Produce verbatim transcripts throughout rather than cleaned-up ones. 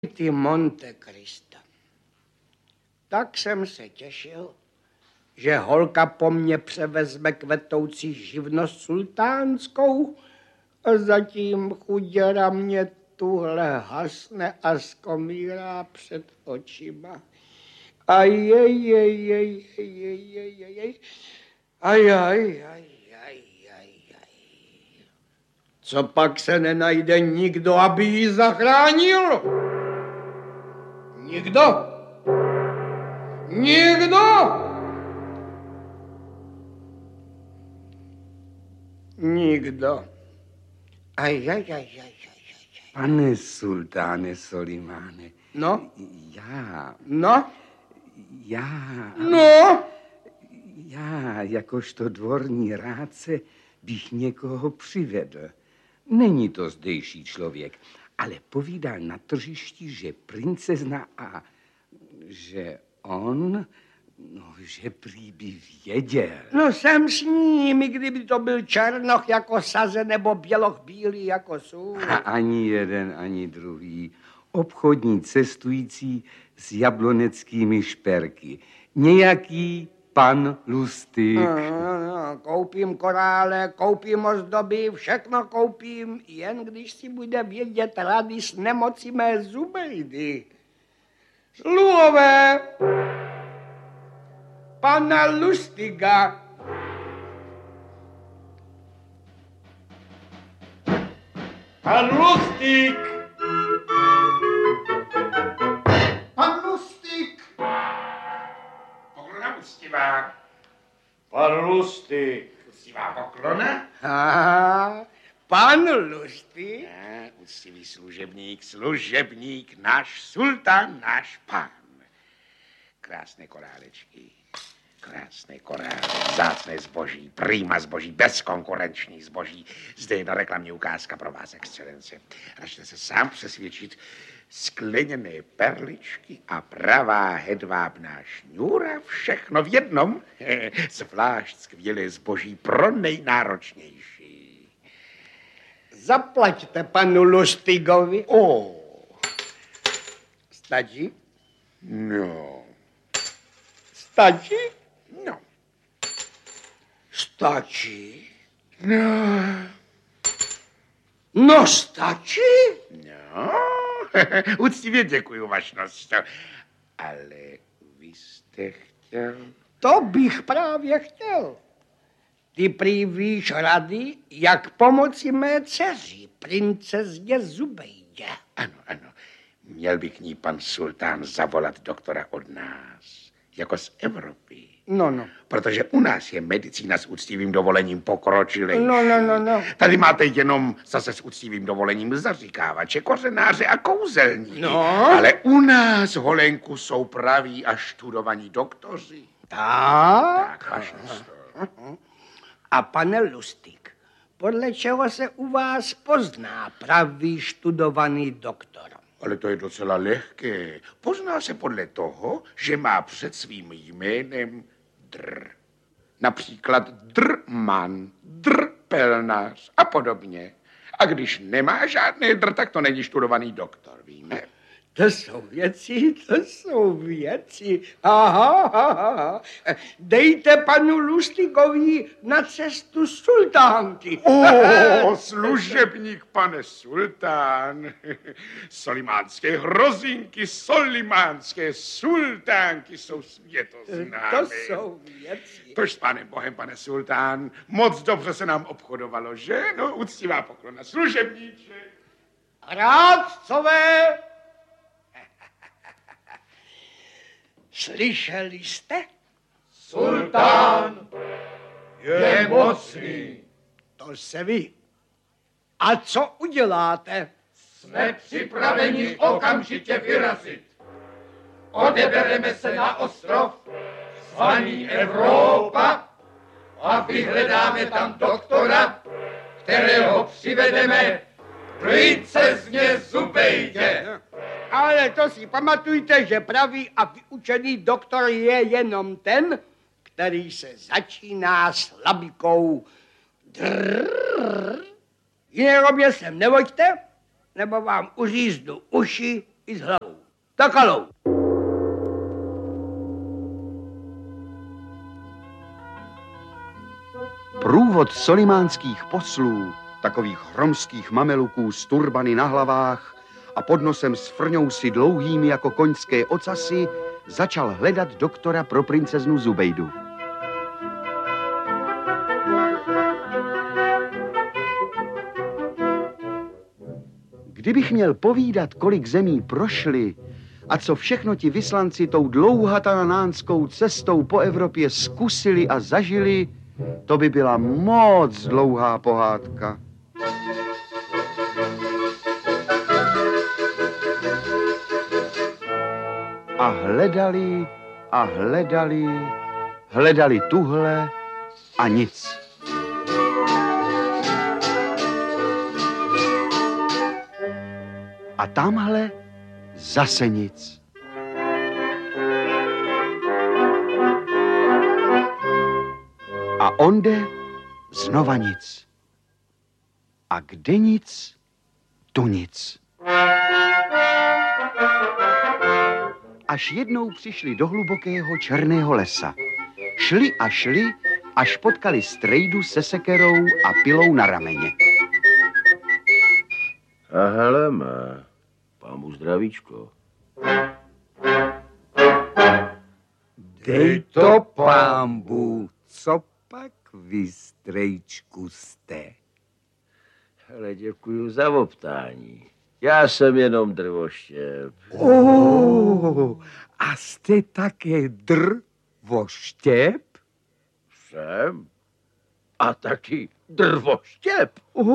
ty Monte Cristo. Tak jsem se těšil, že holka po mně převezme kvetoucí živnost sultánskou a zatím chuděra mě tuhle hasne a skomírá před očima. Aj, aj, aj, aj, aj, aj, aj, aj, aj, aj, aj, aj, aj, aj. Co pak se nenajde nikdo, aby ji zachránil? Nikdo? Nikdo? Nikdo. Aj, aj, aj, aj, aj, aj. Pane sultáne Solimáne. No? Já. No? Já. No? Já, jakožto dvorní rádce, bych někoho přivedl. Není to zdejší člověk, ale povídal na tržišti, že princezna a že on, no, že prý by věděl. No jsem s ním, i kdyby to byl černoch jako saze nebo běloch bílý jako sůl. A ani jeden, ani druhý. Obchodní cestující s jabloneckými šperky. Nějaký pan Lustig. No, no, no, koupím korále, koupím ozdoby, všechno koupím, jen když si bude vědět rady s nemocí mé Zubejdy. Sluhové, pana Lustiga. Pan Lustig! Pan Lustig! Poklona uctivá. Pan Lustig. Uctivá poklona? Aha, pan Lustig. Ne, uctivý služebník, služebník, náš sultán, náš pán. Krásné korálečky, krásné korály, vzácné zboží, prýma zboží, bezkonkurenční zboží. Zde je na reklamní ukázka pro vás, excelence. Račte se sám přesvědčit, skleněné perličky a pravá hedvábná šňůra, všechno v jednom. Zvlášť skvělé zboží pro nejnáročnější. Zaplaťte panu Lustigovi. O, Stačí? no, Stačí? no, Stačí? no, No stačí? no. Úctivě děkuju, vašnost. Ale vy jste chtěl... To bych právě chtěl. Ty prý víš rady, jak pomoci mé dceři, princezně Zubejdě. Ano, ano. Měl by k ní pan sultán zavolat doktora od nás, jako z Evropy. No, no. Protože u nás je medicína s úctivým dovolením pokročilejší. No, no, no, no. Tady máte jenom zase s úctivým dovolením zaříkávače, kořenáře a kouzelníky. No. Ale u nás, Holenku, jsou praví a študovaní doktoři. Tak? Tak, vašnost. A pane Lustig, podle čeho se u vás pozná pravý študovaný doktor? Ale to je docela lehké. Pozná se podle toho, že má před svým jménem dr. Například drman, drpelnář a podobně. A když nemá žádný dr, tak to není študovaný doktor, víme? To jsou věci, to jsou věci. Aha, aha. Dejte panu Lustigovi na cestu sultánky. O, služebník, pane sultán. Solimánské hrozinky, solimánské sultánky jsou světoznámy. To jsou věci. Tož s panem Bohem, pane sultán, moc dobře se nám obchodovalo, že? No, úctivá poklona, služebníček. Rádcové! Slyšeli jste? Sultán je mocný. To se ví. A co uděláte? Jsme připraveni okamžitě vyrazit. Odebereme se na ostrov zvaný Evropa a vyhledáme tam doktora, kterého přivedeme princezně Zubejdě. Ale to si pamatujte, že pravý a vyučený doktor je jenom ten, který se začíná slabikou drrrr. Jiné robě sem nevoďte, nebo vám uříznu uši i s hlavou. Tak halou. Průvod solimánských poslů, takových chromských mameluků s turbany na hlavách a pod nosem s frňousy dlouhými jako koňské ocasy, začal hledat doktora pro princeznu Zubejdu. Kdybych měl povídat, kolik zemí prošli a co všechno ti vyslanci tou dlouhatanánskou cestou po Evropě zkusili a zažili, to by byla moc dlouhá pohádka. A hledali a hledali, hledali tuhle a nic. A tamhle zase nic. A onde znova nic. A kde nic, tu nic. Až jednou přišli do hlubokého černého lesa. Šli a šli, až potkali strejdu se sekerou a pilou na rameně. A hele, má, pámu zdravíčko. Dej to, pánbu, co pak vy, strejčku, jste? Hele, děkuju za optání. Já jsem jenom drvoštěp. Oh, a jste také drvoštěp? Jsem? A taky drvoštěp.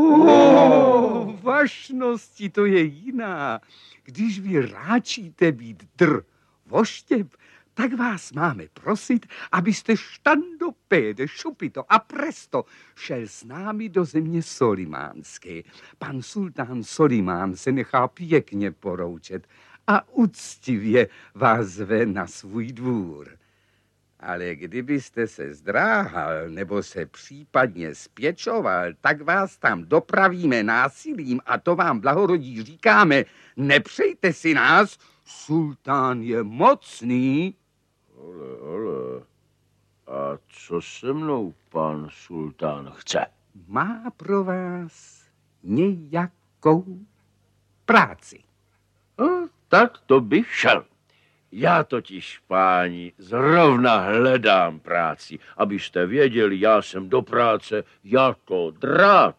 Oh, vašnosti, to je jiná. Když vy ráčíte být drvoštěp, tak vás máme prosit, abyste štando péde, šupito a presto šel s námi do země solimánské. Pan sultán Solimán se nechá pěkně poroučet a úctivě vás zve na svůj dvůr. Ale kdybyste se zdráhal nebo se případně spěčoval, tak vás tam dopravíme násilím a to vám blahorodí říkáme, nepřejte si nás, sultán je mocný. Ale, ale, a co se mnou pan sultán chce? Má pro vás nějakou práci. No, tak to bych šel. Já totiž, páni, zrovna hledám práci. Abyste věděli, já jsem do práce jako drák.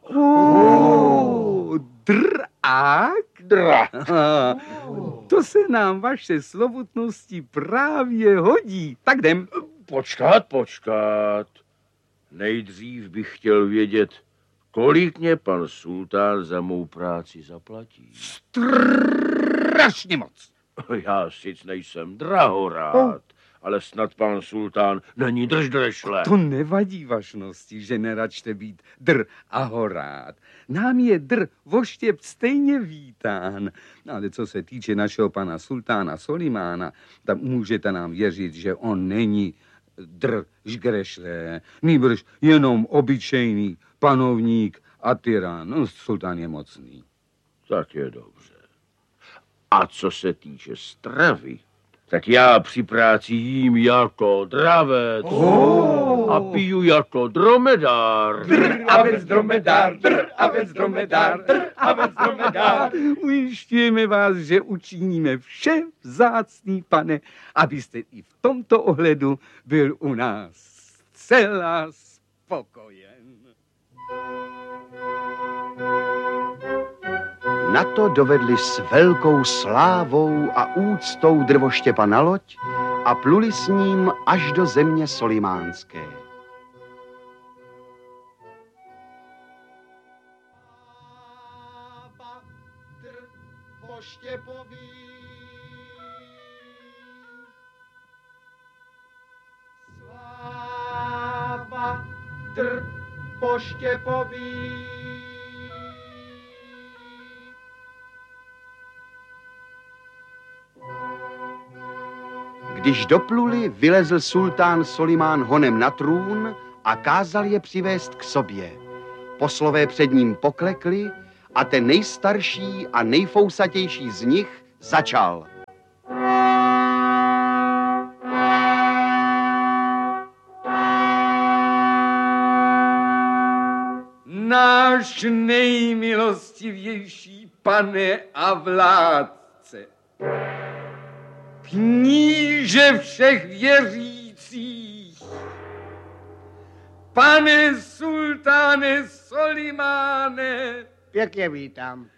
Oh, drák? Drák. To se nám vaše slovutnosti právě hodí. Tak jdem. Počkat, počkat. Nejdřív bych chtěl vědět, kolik mě pan sultán za mou práci zaplatí. Strašně moc. Já sic nejsem drahorád, oh. ale snad pan sultán není drždrešle. To nevadí vašnosti, že neračte být dr a horád. Nám je dr voštěp stejně vítán. Ale co se týče našeho pana sultána Solimána, tak můžete nám věřit, že on není dr žgrešle, nýbrž jenom obyčejný panovník a tyran. No, sultán je mocný. Tak je dobře. A co se týče stravy, tak já při práci jím jako dravec oh. a piju jako dromedár. Dr a vec dromedár, dr a vec dromedár, dr a vec dromedár. Ujišťujeme vás, že učiníme vše, vzácný pane, abyste i v tomto ohledu byl u nás zcela spokojen. Na to dovedli s velkou slávou a úctou drvoštěpa na loď a pluli s ním až do země solimánské. Sláva drvoštěpovi. Sláva drvoštěpovi. Když dopluli, vylezl sultán Solimán honem na trůn a kázal je přivést k sobě. Poslové před ním poklekli a ten nejstarší a nejfousatější z nich začal. Náš nejmilostivější pane a vládce, kníže všech věřících, pane sultáne Solimáne, Pěkně vítám.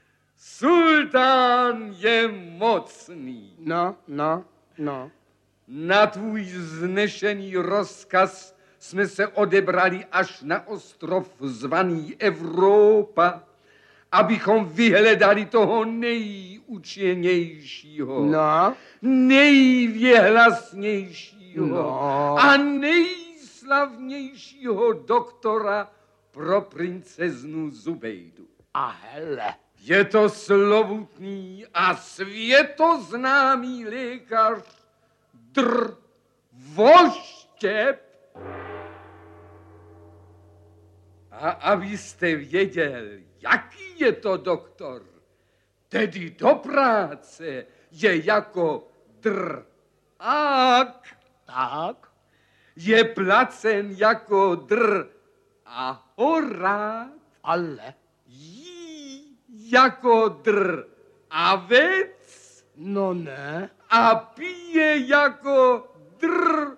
sultán je mocný. No, no, no. Na tvůj znešený rozkaz jsme se odebrali až na ostrov zvaný Evropa, abychom vyhledali toho nejučenějšího, No, nejvěhlasnějšího No. a nejslavnějšího doktora pro princeznu Zubejdu. a hele. Je to slovutný a světoznámý lékař Dr. Voštěp. A abyste věděl, jaký je to doktor, tedy do práce je jako drák, Tak, je placen jako dr a horát, ale. jí jako dr a vec No ne. a pije jako dr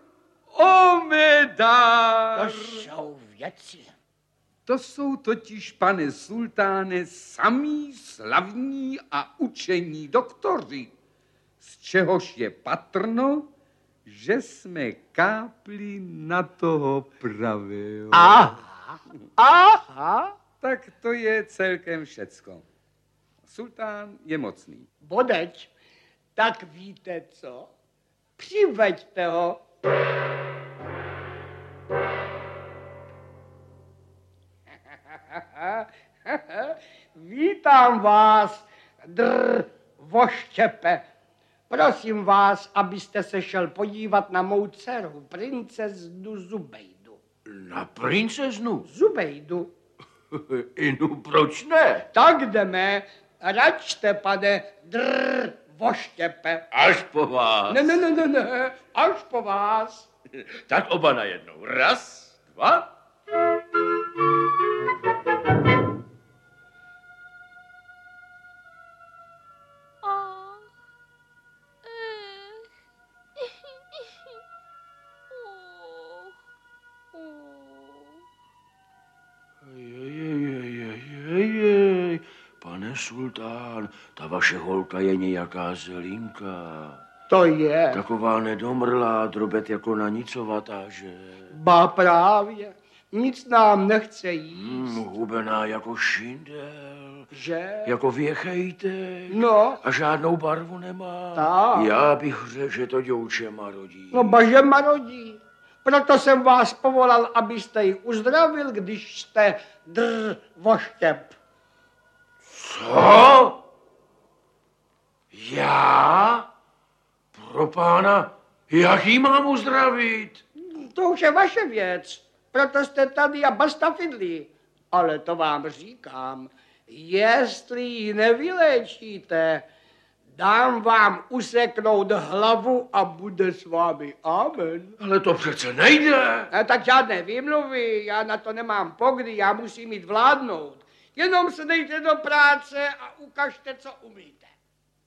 omedár. To jsou věci. To jsou totiž, pane sultáne, samí slavní a učení doktoři, z čehož je patrno, že jsme kápli na toho pravého. Aha, aha. Tak to je celkem všecko. Sultán je mocný. Bodeč, tak víte co? Přiveďte ho. Vítám vás, dr. Voštěpe. Prosím vás, abyste se šel podívat na mou dceru, princeznu Zubejdu. Na princeznu? Zubejdu. Inu, proč ne? Tak jdeme. Račte, pane dr. Voštěpe. Až po vás. Ne, ne, ne, ne, ne, až po vás. Tak oba najednou. Raz, dva. Jejejejejejej, pane sultán, ta vaše holka je nějaká zelinka. To je. Taková nedomrlá, drobet jako na nicovatá, že? Ba právě. Nic nám nechce jíst. Hmm, hubená jako šindel, Že? jako věchejtek. No. A žádnou barvu nemá. Tak. Já bych řekl, že to děvče marodí. No baže marodí. Proto jsem vás povolal, abyste ji uzdravil, když jste dr. Voštěp. Co? Já? Pro pána, jak jí mám uzdravit? To už je vaše věc. Proto jste tady a basta fidlí. Ale to vám říkám, jestli ji nevyléčíte, dám vám useknout hlavu a bude s vámi amen. Ale to přece nejde. A tak žádné výmluvy, já na to nemám pokdy, já musím jít vládnout. Jenom se dejte do práce a ukažte, co umíte.